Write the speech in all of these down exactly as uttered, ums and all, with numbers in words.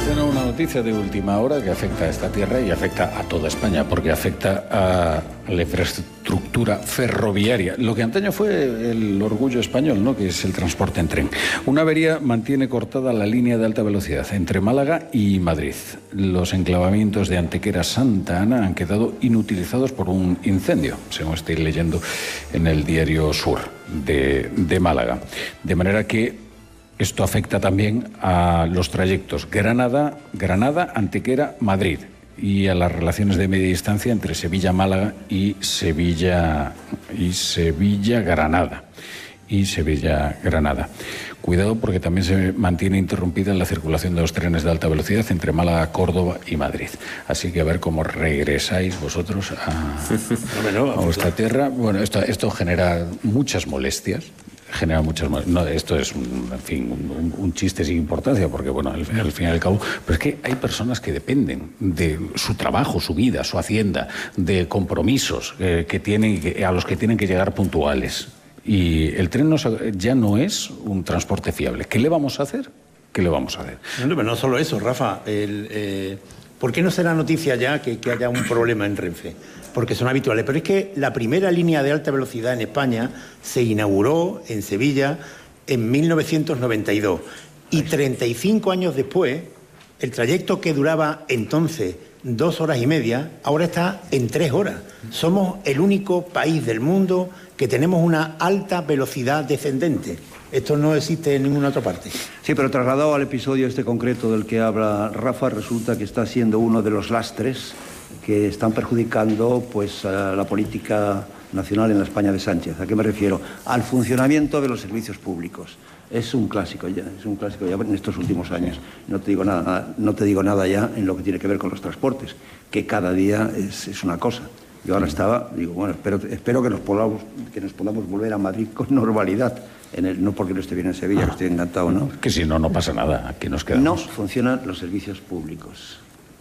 Bueno, una noticia de última hora que afecta a esta tierra y afecta a toda España, porque afecta a la infraestructura ferroviaria, lo que antaño fue el orgullo español, ¿no?, que es el transporte en tren. Una avería mantiene cortada la línea de alta velocidad entre Málaga y Madrid. Los enclavamientos de Antequera-Santa Ana han quedado inutilizados por un incendio, según estoy leyendo en el diario Sur de, de Málaga. De manera que esto afecta también a los trayectos Granada, Granada, Antequera, Madrid y a las relaciones de media distancia entre Sevilla-Málaga y Sevilla y Sevilla-Granada y Sevilla-Granada. Cuidado, porque también se mantiene interrumpida la circulación de los trenes de alta velocidad entre Málaga, Córdoba y Madrid. Así que a ver cómo regresáis vosotros a, a vuestra tierra. Bueno, esto, esto genera muchas molestias. genera muchas más. No, esto es un, en fin, un, un chiste sin importancia, porque bueno, al, al fin y al cabo, pero es que hay personas que dependen de su trabajo, su vida, su hacienda, de compromisos eh, que tienen, a los que tienen que llegar puntuales. Y el tren no, ya no es un transporte fiable. ¿Qué le vamos a hacer? ¿Qué le vamos a hacer? No, pero no solo eso, Rafa. El, eh, ¿Por qué no será noticia ya que, que haya un problema en Renfe? Porque son habituales. Pero es que la primera línea de alta velocidad en España se inauguró en Sevilla en mil novecientos noventa y dos. Y treinta y cinco años después, el trayecto que duraba entonces dos horas y media, ahora está en tres horas. Somos el único país del mundo que tenemos una alta velocidad descendente. Esto no existe en ninguna otra parte. Sí, pero trasladado al episodio este concreto del que habla Rafa, resulta que está siendo uno de los lastres que están perjudicando pues, a la política nacional en la España de Sánchez. ¿A qué me refiero? Al funcionamiento de los servicios públicos. Es un clásico ya, es un clásico ya en estos últimos años. No te digo nada, no te digo nada ya en lo que tiene que ver con los transportes, que cada día es, es una cosa. Yo ahora estaba, digo, bueno, espero, espero que, nos podamos, que nos podamos volver a Madrid con normalidad. En el, no porque no esté bien en Sevilla, que estoy encantado, ¿no? Que si no, no pasa nada, aquí nos quedamos. No funcionan los servicios públicos.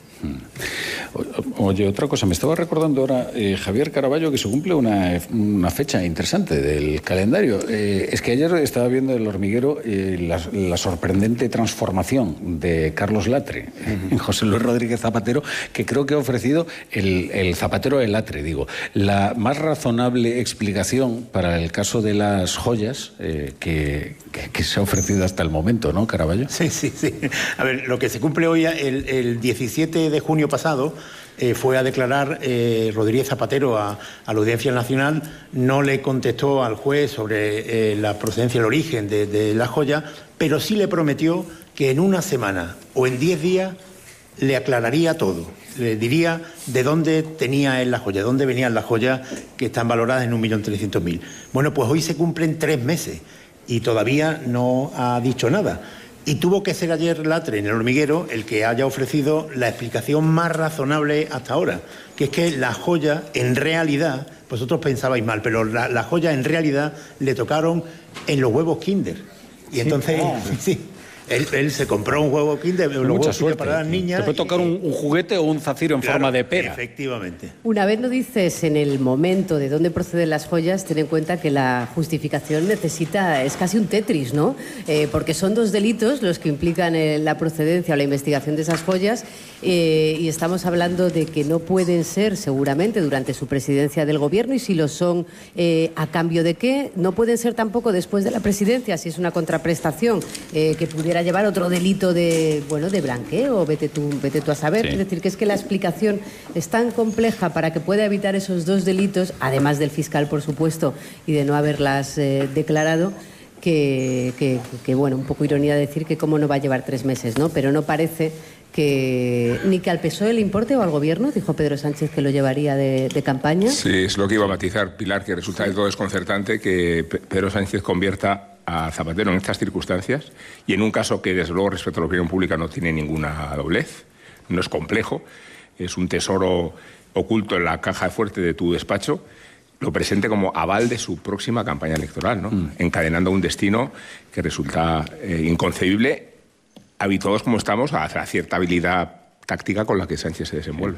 Oye, otra cosa, me estaba recordando ahora eh, Javier Caraballo que se cumple una, una fecha interesante del calendario. Eh, es que ayer estaba viendo El Hormiguero eh, la, la sorprendente transformación de Carlos Latre en José Luis Rodríguez Zapatero, que creo que ha ofrecido el, el Zapatero de Latre, digo, la más razonable explicación para el caso de las joyas eh, que, que, que se ha ofrecido hasta el momento, ¿no, Caraballo? Sí, sí, sí. A ver, lo que se cumple hoy, el, el diecisiete de junio pasado, eh, fue a declarar eh, Rodríguez Zapatero a, a la Audiencia Nacional. No le contestó al juez sobre eh, la procedencia y el origen de, de la joya, pero sí le prometió que en una semana o en diez días le aclararía todo. Le diría de dónde tenía él la joya, de dónde venían las joyas que están valoradas en un millón trescientos mil. Bueno, pues hoy se cumplen tres meses y todavía no ha dicho nada. Y tuvo que ser ayer Latre, en El Hormiguero, el que haya ofrecido la explicación más razonable hasta ahora, que es que la joya, en realidad, vosotros pensabais mal, pero la, la joya en realidad le tocaron en los huevos Kinder. Y sí, entonces, oh. sí, él, él se compró un huevo Kinder, los huevos Kinder para las niñas. Te puede tocar y, un, un juguete o un zafiro en claro, forma de pera. Efectivamente. Una vez lo dices en el momento de dónde proceden las joyas, ten en cuenta que la justificación necesita, es casi un Tetris, ¿no? Eh, porque son dos delitos los que implican eh, la procedencia o la investigación de esas joyas eh, y estamos hablando de que no pueden ser seguramente durante su presidencia del gobierno, y si lo son, eh, ¿a cambio de qué? No pueden ser tampoco después de la presidencia, si es una contraprestación eh, que pudiera llevar otro delito de, bueno, de blanqueo, vete tú, vete tú a saber. Sí. Es decir, que es que la explicación es tan compleja para que pueda evitar esos dos delitos, además del fiscal, por supuesto, y de no haberlas eh, declarado, que, que, que, bueno, un poco ironía decir que cómo no va a llevar tres meses, ¿no? Pero no parece que ni que al P S O E le importe o al Gobierno, dijo Pedro Sánchez que lo llevaría de, de campaña. Sí, es lo que iba a matizar, Pilar, que resulta de todo desconcertante que Pedro Sánchez convierta a Zapatero en estas circunstancias y en un caso que desde luego respecto a la opinión pública no tiene ninguna doblez, no es complejo, es un tesoro oculto en la caja fuerte de tu despacho, lo presente como aval de su próxima campaña electoral, ¿no? Mm. Encadenando un destino que resulta eh, inconcebible, habituados como estamos a la cierta habilidad táctica con la que Sánchez se desenvuelve.